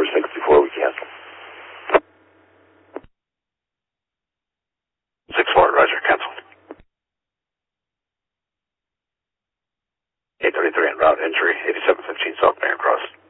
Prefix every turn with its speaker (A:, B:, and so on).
A: 6 before we cancel. 6-4, roger, cancel. 833 en route, entry, 8715 South Mayor Cross.